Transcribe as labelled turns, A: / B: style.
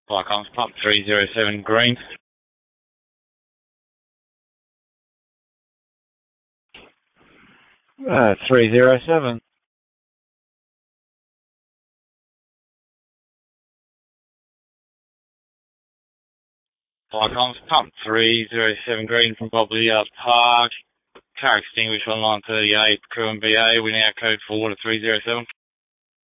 A: Fire comms pump 307 green. Uh, 307. Fire comms pump 307 green from Bobley Park. Car extinguished on line 38, crew and BA, we now code for water 307.